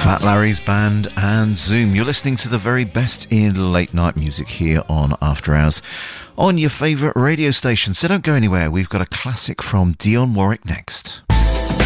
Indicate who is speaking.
Speaker 1: Fat Larry's band and Zoom. You're listening to the very best in late night music here on After Hours on your favourite radio station. So don't go anywhere. We've got a classic from Dionne Warwick next.